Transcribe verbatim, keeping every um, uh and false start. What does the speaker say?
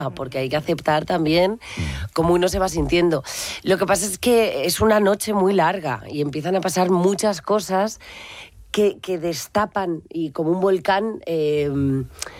porque hay que aceptar también cómo uno se va sintiendo. Lo que pasa es que es una noche muy larga y empiezan a pasar muchas cosas que, que destapan y como un volcán... Eh,